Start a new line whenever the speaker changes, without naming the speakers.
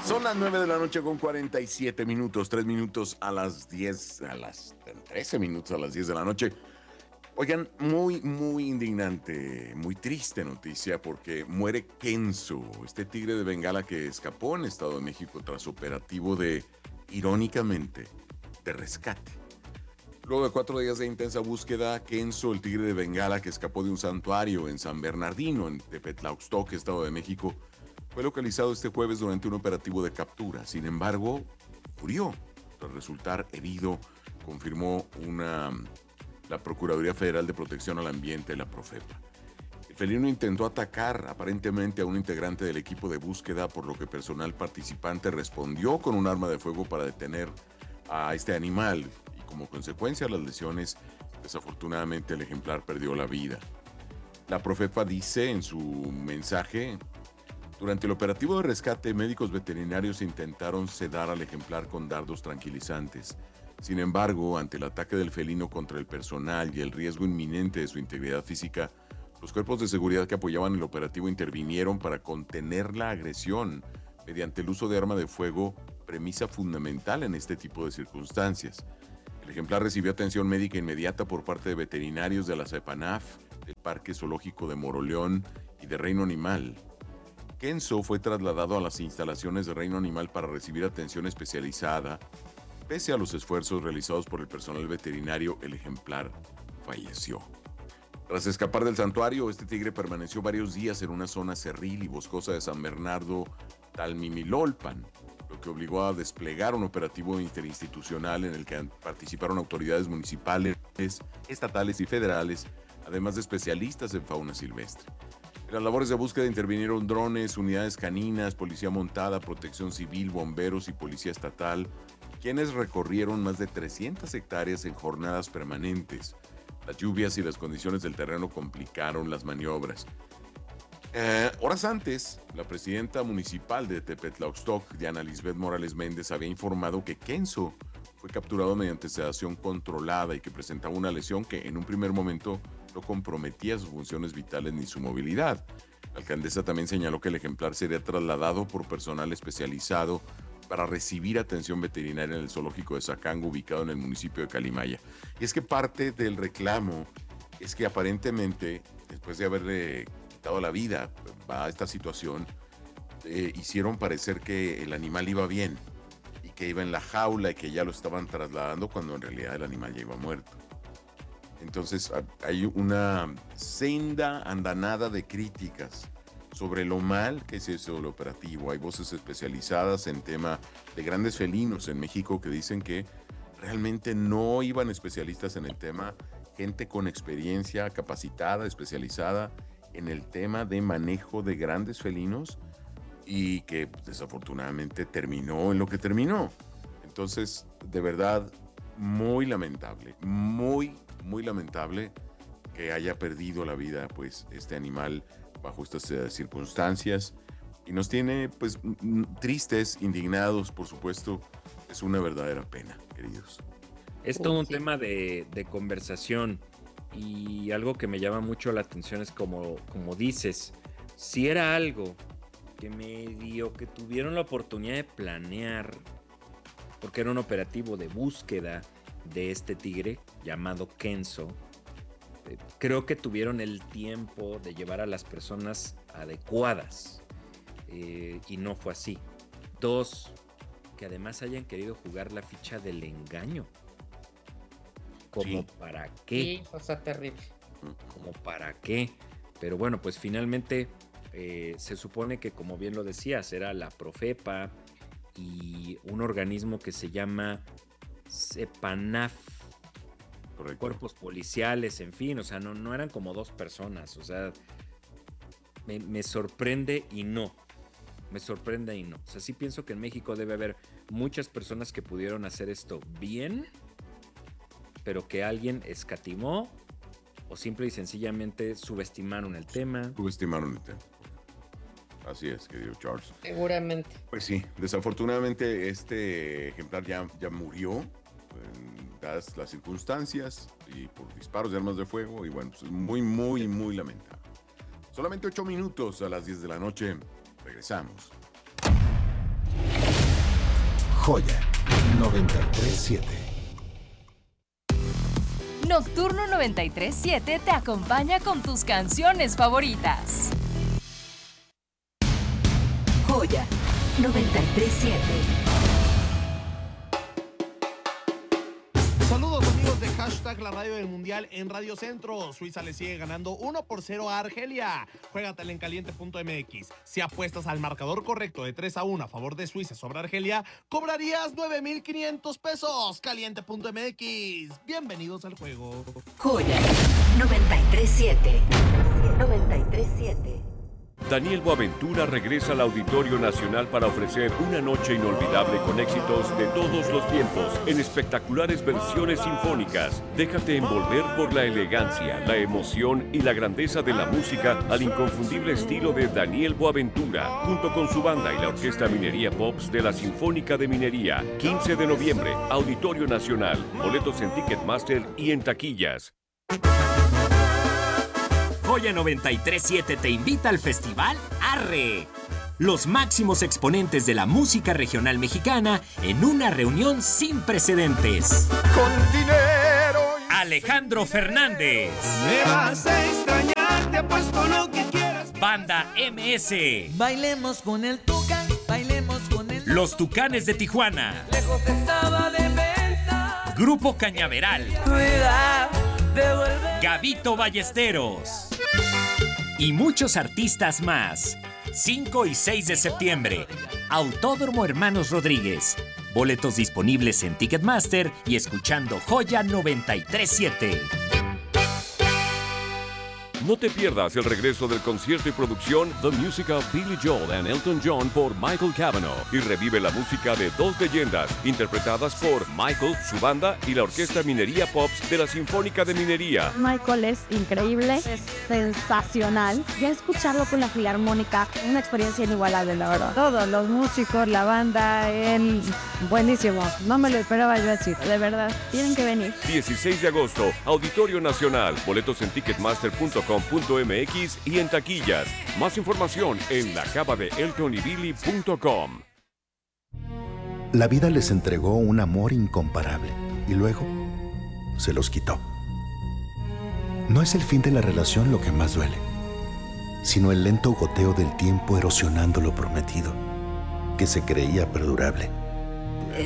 Son las 9 de la noche con 47 minutos, 3 minutos a las 10, 13 minutos a las 10 de la noche. Oigan, muy indignante, muy triste noticia porque muere Kenzo, este tigre de Bengala que escapó en Estado de México tras operativo irónicamente, de rescate. Luego de 4 días de intensa búsqueda, Kenzo, el tigre de Bengala que escapó de un santuario en San Bernardino, en Tepetlaxtoque, Estado de México, fue localizado este jueves durante un operativo de captura. Sin embargo, murió tras resultar herido, confirmó la Procuraduría Federal de Protección al Ambiente, la Profepa. El felino intentó atacar aparentemente a un integrante del equipo de búsqueda, por lo que personal participante respondió con un arma de fuego para detener a este animal y como consecuencia de las lesiones, desafortunadamente el ejemplar perdió la vida. La Profepa dice en su mensaje: durante el operativo de rescate, médicos veterinarios intentaron sedar al ejemplar con dardos tranquilizantes. Sin embargo, ante el ataque del felino contra el personal y el riesgo inminente de su integridad física, los cuerpos de seguridad que apoyaban el operativo intervinieron para contener la agresión mediante el uso de arma de fuego, premisa fundamental en este tipo de circunstancias. El ejemplar recibió atención médica inmediata por parte de veterinarios de la CEPANAF, del Parque Zoológico de Moroleón y de Reino Animal. Kenzo fue trasladado a las instalaciones de Reino Animal para recibir atención especializada. Pese a los esfuerzos realizados por el personal veterinario, el ejemplar falleció. Tras escapar del santuario, este tigre permaneció varios días en una zona cerril y boscosa de San Bernardo Talmimilolpan, lo que obligó a desplegar un operativo interinstitucional en el que participaron autoridades municipales, estatales y federales, además de especialistas en fauna silvestre. En las labores de búsqueda intervinieron drones, unidades caninas, policía montada, protección civil, bomberos y policía estatal, quienes recorrieron más de 300 hectáreas en jornadas permanentes. Las lluvias y las condiciones del terreno complicaron las maniobras. Horas antes, la presidenta municipal de Tepetlaxtoc, Diana Lisbeth Morales Méndez, había informado que Kenzo fue capturado mediante sedación controlada y que presentaba una lesión que en un primer momento no comprometía sus funciones vitales ni su movilidad. La alcaldesa también señaló que el ejemplar sería trasladado por personal especializado para recibir atención veterinaria en el zoológico de Zacango, ubicado en el municipio de Calimaya. Y es que parte del reclamo es que aparentemente, después de haberle quitado la vida a esta situación, hicieron parecer que el animal iba bien y que iba en la jaula y que ya lo estaban trasladando cuando en realidad el animal ya iba muerto. Entonces hay una senda andanada de críticas sobre lo mal que es eso el operativo. Hay voces especializadas en tema de grandes felinos en México que dicen que realmente no iban especialistas en el tema, gente con experiencia capacitada, especializada en el tema de manejo de grandes felinos y que desafortunadamente terminó en lo que terminó. Entonces, de verdad, muy lamentable, muy lamentable que haya perdido la vida, pues, este animal bajo estas circunstancias. Y nos tiene, pues, tristes, indignados, por supuesto. Es una verdadera pena, queridos.
Es todo un tema de conversación y algo que me llama mucho la atención es como dices, si era algo que medio que tuvieron la oportunidad de planear, porque era un operativo de búsqueda de este tigre llamado Kenzo, creo que tuvieron el tiempo de llevar a las personas adecuadas y no fue así. Dos, que además hayan querido jugar la ficha del engaño. ¿Como
Sí.
para qué?
Sí, o sea, terrible.
¿Como para qué? Pero bueno, pues finalmente se supone que, como bien lo decías, era la Profepa y un organismo que se llama CEPANAF,
Correcto.
cuerpos policiales, en fin, o sea, no eran como dos personas, o sea, me sorprende y no. Me sorprende y no. O sea, sí pienso que en México debe haber muchas personas que pudieron hacer esto bien, pero que alguien escatimó o simple y sencillamente subestimaron el tema.
Subestimaron el tema. Así es, querido Charles.
Seguramente.
Pues sí, desafortunadamente este ejemplar ya murió, dadas las circunstancias y por disparos de armas de fuego. Y bueno, pues es muy lamentable. Solamente 8 minutos a las 10 de la noche. Regresamos.
Joya 93.7.
Nocturno 93.7 te acompaña con tus canciones favoritas.
Joya 93.7.
Saludos amigos de Hashtag La Radio del Mundial en Radio Centro. Suiza le sigue ganando 1-0 a Argelia. Juégatela en caliente.mx. Si apuestas al marcador correcto de 3-1 a favor de Suiza sobre Argelia, cobrarías 9,500 pesos. Caliente.mx. Bienvenidos al juego.
Joya 93.7. 93.7.
Daniel Boaventura regresa al Auditorio Nacional para ofrecer una noche inolvidable con éxitos de todos los tiempos en espectaculares versiones sinfónicas. Déjate envolver por la elegancia, la emoción y la grandeza de la música al inconfundible estilo de Daniel Boaventura, junto con su banda y la Orquesta Minería Pops de la Sinfónica de Minería. 15 de noviembre, Auditorio Nacional. Boletos en Ticketmaster y en taquillas.
Joya 93.7 te invita al Festival Arre. Los máximos exponentes de la música regional mexicana en una reunión sin precedentes.
Con dinero.
Alejandro Fernández.
Me vas a extrañar, te apuesto lo que quieras.
Banda MS.
Bailemos con el Tucán, bailemos con el...
Los Tucanes de Tijuana.
Lejos estaba de venta.
Grupo Cañaveral.
Cuidado, devuelve.
Gabito Ballesteros. Y muchos artistas más. 5 y 6 de septiembre. Autódromo Hermanos Rodríguez. Boletos disponibles en Ticketmaster y escuchando Joya 93.7.
No te pierdas el regreso del concierto y producción The Music of Billy Joel and Elton John por Michael Cavanaugh y revive la música de dos leyendas interpretadas por Michael, su banda y la Orquesta Minería Pops de la Sinfónica de Minería.
Michael es increíble, es sensacional. Ya escucharlo con la Filarmónica, una experiencia inigualable, la verdad. Todos los músicos, la banda, él, buenísimo. No me lo esperaba yo así, de verdad. Tienen que venir.
16 de agosto, Auditorio Nacional. Boletos en Ticketmaster.com.mx y en taquillas. Más información en lacavadeeltonybilly.com.
La vida les entregó un amor incomparable y luego se los quitó. No es el fin de la relación lo que más duele, sino el lento goteo del tiempo erosionando lo prometido, que se creía perdurable.